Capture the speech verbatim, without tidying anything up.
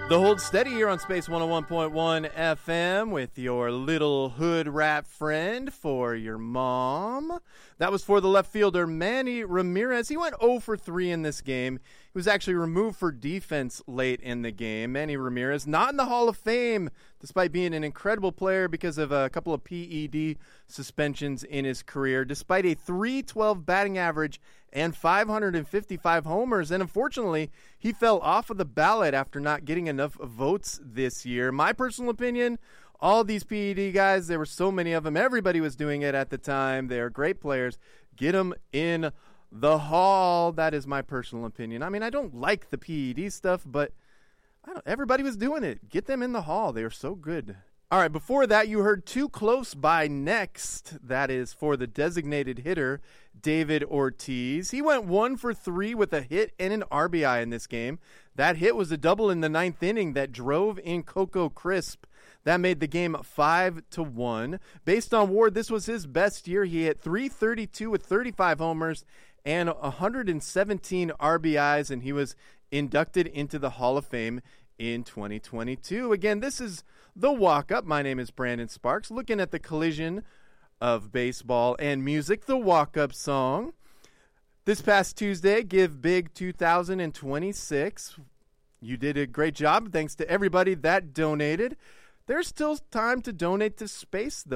The Hold Steady here on Space one oh one point one F M with your little hood rat friend for your mom. That was for the left fielder, Manny Ramirez. He went oh for three in this game. He was actually removed for defense late in the game. Manny Ramirez, not in the Hall of Fame, despite being an incredible player because of a couple of P E D suspensions in his career, despite a three twelve batting average and five hundred fifty-five homers. And unfortunately, he fell off of the ballot after not getting enough votes this year. My personal opinion, all these P E D guys, there were so many of them. Everybody was doing it at the time. They're great players. Get them in the Hall. That is my personal opinion. I mean, I don't like the P E D stuff, but I don't, everybody was doing it. Get them in the Hall. They are so good. All right, before that, you heard Too Close by Next. That is for the designated hitter, David Ortiz. He went one for three with a hit and an R B I in this game. That hit was a double in the ninth inning that drove in Coco Crisp. That made the game five to one. Based on Ward, this was his best year. He hit three thirty-two with thirty-five homers and one hundred seventeen R B Is, and he was inducted into the Hall of Fame in twenty twenty-two. Again, this is The Walk-Up. My name is Brandon Sparks, looking at the collision of baseball and music, the Walk-Up song. This past Tuesday, Give Big two thousand twenty-six. You did a great job. Thanks to everybody that donated. There's still time to donate to space, though.